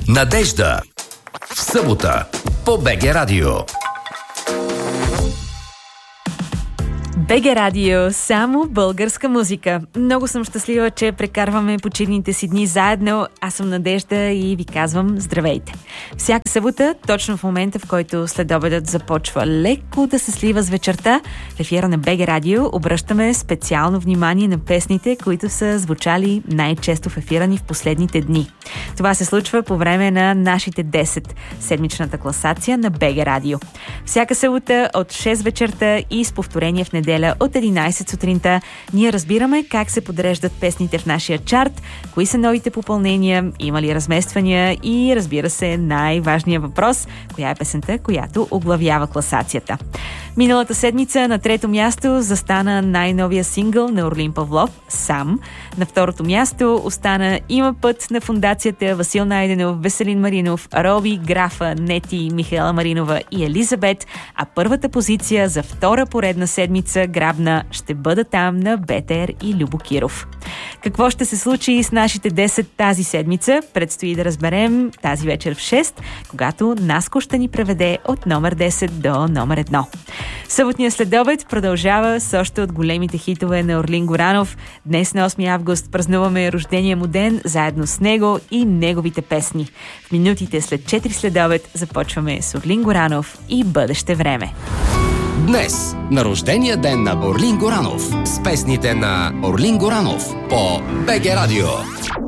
Надежда. В събота по БГ Радио. БГ Радио, само българска музика. Много съм щастлива, че прекарваме почивните си дни заедно. Аз съм Надежда и ви казвам здравейте. Всяка събота, точно в момента, в който следобедът започва леко да се слива с вечерта, в ефира на БГ Радио обръщаме специално внимание на песните, които са звучали най-често в ефира ни в последните дни. Това се случва по време на нашите 10, седмичната класация на БГ Радио. Всяка събота от 6 вечерта и с повторение в неделя от 11 сутринта ние разбираме как се подреждат песните в нашия чарт, кои са новите попълнения, има ли размествания и, разбира се, най-важният въпрос, коя е песента, която оглавява класацията. Миналата седмица на трето място застана най-новия сингъл на Орлин Павлов «Сам». На второто място остана «Има път» на фондацията Васил Найденов, Веселин Маринов, Роби, Графа, Нети, Михаела Маринова и Елизабет, а първата позиция за втора поредна седмица грабна «Ще бъда там» на БТР и Любо Киров. Какво ще се случи с нашите 10 тази седмица? Предстои да разберем тази вечер в 6, когато Наско ще ни преведе от номер 10 до номер 1. Съботния следобед продължава с още от големите хитове на Орлин Горанов. Днес на 8 август празнуваме рождения му ден заедно с него и неговите песни. В минутите след 4 следобед започваме с Орлин Горанов и Бъдеще време. Днес на рождения ден на Орлин Горанов с песните на Орлин Горанов по БГ Радио.